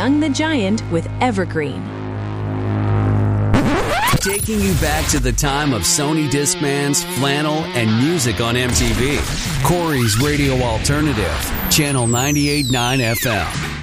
Young the Giant with Evergreen. Taking you back to the time of Sony Discmans, flannel, and music on MTV. Corey's Radio Alternative, Channel 98.9 FM.